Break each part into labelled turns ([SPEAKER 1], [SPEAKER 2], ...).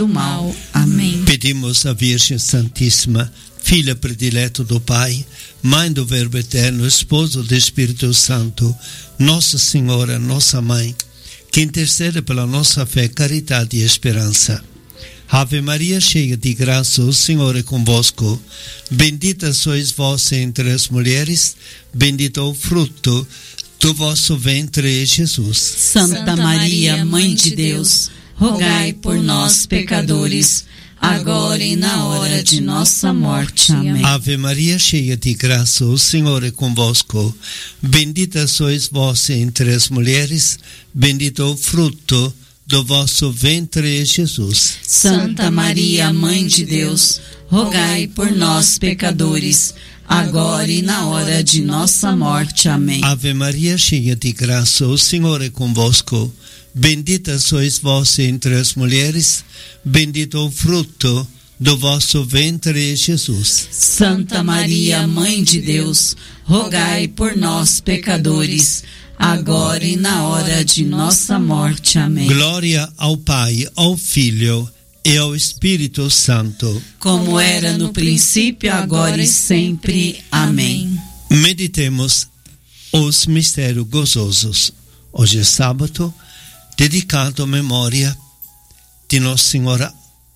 [SPEAKER 1] do mal. Amém.
[SPEAKER 2] Pedimos à Virgem Santíssima, Filha predileta do Pai, Mãe do Verbo Eterno, Esposo do Espírito Santo, Nossa Senhora, nossa Mãe, que intercede pela nossa fé, caridade e esperança. Ave Maria, cheia de graça, o Senhor é convosco. Bendita sois vós entre as mulheres, bendito é o fruto do vosso ventre, Jesus.
[SPEAKER 1] Santa Maria, Mãe de Deus, rogai por nós, pecadores, agora e na hora de nossa morte. Amém.
[SPEAKER 2] Ave Maria, cheia de graça, o Senhor é convosco. Bendita sois vós entre as mulheres, bendito é o fruto do vosso ventre, Jesus.
[SPEAKER 1] Santa Maria, Mãe de Deus, rogai por nós, pecadores, agora e na hora de nossa morte. Amém.
[SPEAKER 2] Ave Maria, cheia de graça, o Senhor é convosco. Bendita sois vós entre as mulheres, bendito é o fruto do vosso ventre, Jesus.
[SPEAKER 1] Santa Maria, Mãe de Deus, rogai por nós, pecadores, agora e na hora de nossa morte. Amém.
[SPEAKER 2] Glória ao Pai, ao Filho e ao Espírito Santo,
[SPEAKER 1] como era no princípio, agora e sempre. Amém.
[SPEAKER 2] Meditemos os mistérios gozosos. Hoje é sábado, dedicado à memória de Nossa Senhora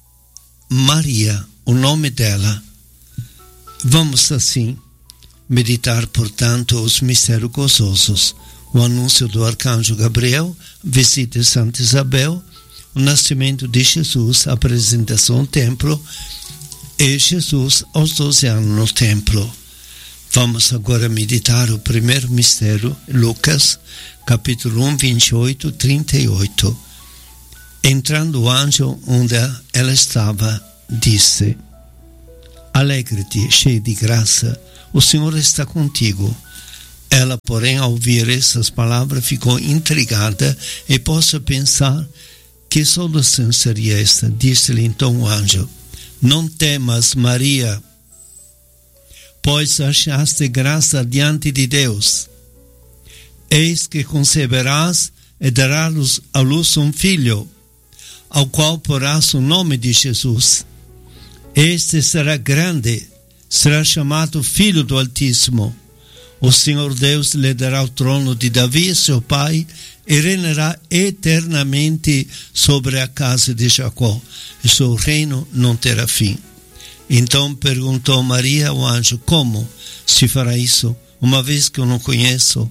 [SPEAKER 2] Maria, o nome dela. Vamos assim meditar, portanto, os mistérios gozosos. O anúncio do arcanjo Gabriel, visita de Santa Isabel, o nascimento de Jesus, a apresentação no templo e Jesus aos 12 anos no templo. Vamos agora meditar o primeiro mistério, Lucas, capítulo 1, 28, 38. Entrando o anjo onde ela estava, disse: Alegre-te, cheia de graça, o Senhor está contigo. Ela, porém, ao ouvir essas palavras, ficou intrigada e pôs a pensar que solução seria esta. Disse-lhe então o anjo: Não temas, Maria, pois achaste graça diante de Deus. Eis que conceberás e darás à luz um filho, ao qual porás o nome de Jesus. Este será grande, será chamado Filho do Altíssimo. O Senhor Deus lhe dará o trono de Davi, seu pai, e reinará eternamente sobre a casa de Jacó, e seu reino não terá fim. Então perguntou Maria ao anjo: Como se fará isso, uma vez que eu não conheço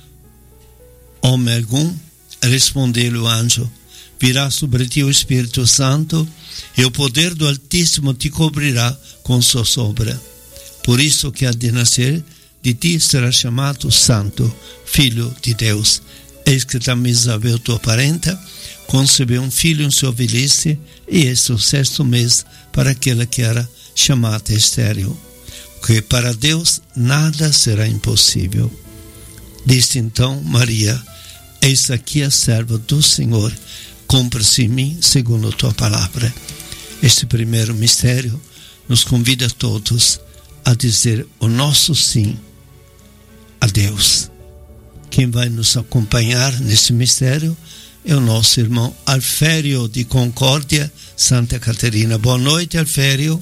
[SPEAKER 2] homem algum? Respondeu-lhe o anjo: Virá sobre ti o Espírito Santo, e o poder do Altíssimo te cobrirá com sua sombra. Por isso que há de nascer de ti será chamado Santo, Filho de Deus. Eis que também Isabel, tua parenta, concebeu um filho em sua velhice, e este é o 6º mês para aquela que era chamada estéril. Porque para Deus nada será impossível. Disse então Maria: Eis aqui a serva do Senhor, cumpra-se em mim segundo a tua palavra. Este primeiro mistério nos convida a todos a dizer o nosso sim a Deus. Quem vai nos acompanhar nesse mistério é o nosso irmão Alfério de Concórdia, Santa Catarina. Boa noite, Alfério.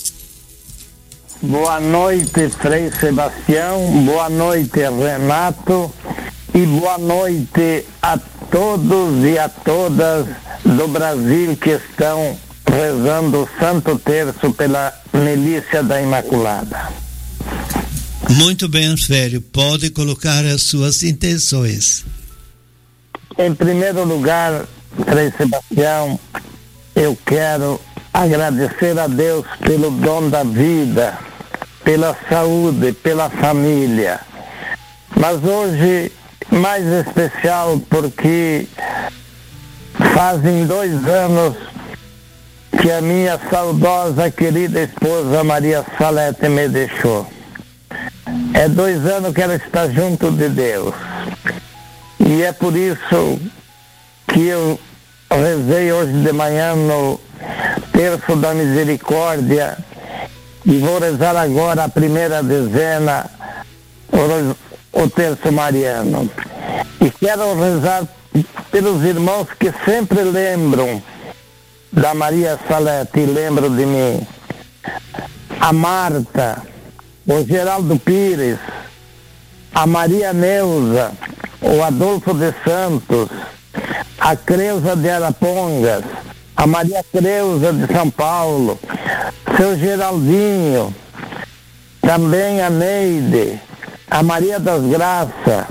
[SPEAKER 3] Boa noite, Frei Sebastião. Boa noite, Renato. E boa noite a todos e a todas do Brasil que estão rezando o Santo Terço pela Milícia da Imaculada.
[SPEAKER 2] Muito bem, Alfério, pode colocar as suas intenções.
[SPEAKER 3] Em primeiro lugar, Frei Sebastião, eu quero agradecer a Deus pelo dom da vida, pela saúde, pela família. Mas hoje, mais especial porque fazem 2 anos que a minha saudosa, querida esposa Maria Salete me deixou. É 2 anos que ela está junto de Deus. E é por isso que eu rezei hoje de manhã no Terço da Misericórdia e vou rezar agora a primeira dezena, o Terço Mariano. E quero rezar pelos irmãos que sempre lembram da Maria Salete lembram de mim. A Marta, o Geraldo Pires, a Maria Neuza, o Adolfo de Santos, a Creuza de Arapongas, a Maria Creuza de São Paulo, seu Geraldinho, também a Neide, a Maria das Graças,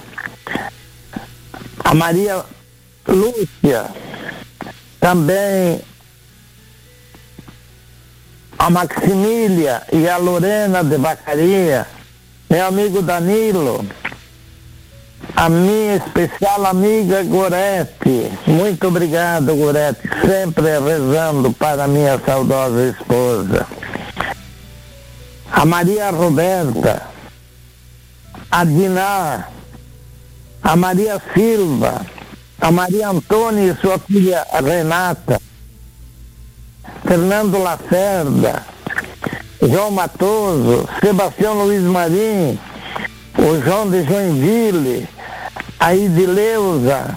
[SPEAKER 3] a Maria Lúcia, também a Maximília e a Lorena de Vacaria, meu amigo Danilo, a minha especial amiga Gorete. Muito obrigado, Gorete, sempre rezando para minha saudosa esposa. A Maria Roberta, a Diná, a Maria Silva, a Maria Antônia e sua filha Renata, Fernando Lacerda, João Matoso, Sebastião Luiz Marim, o João de Joinville, a Idileuza,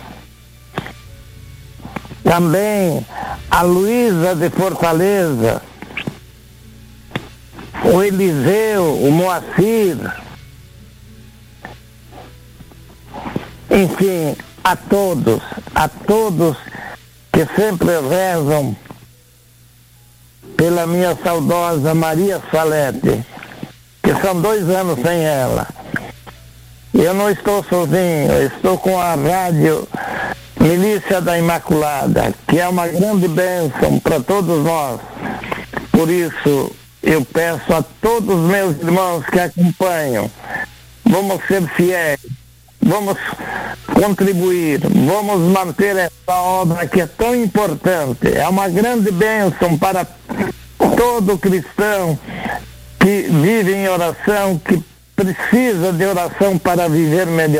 [SPEAKER 3] também a Luísa de Fortaleza, o Eliseu, o Moacir, enfim, a todos que sempre rezam pela minha saudosa Maria Salete, que são 2 anos sem ela. Eu não estou sozinho, eu estou com a rádio Milícia da Imaculada, que é uma grande bênção para todos nós. Por isso, eu peço a todos os meus irmãos que acompanham, vamos ser fiéis, vamos contribuir, vamos manter essa obra que é tão importante. É uma grande bênção para todo cristão que vive em oração, que precisa de oração para viver melhor.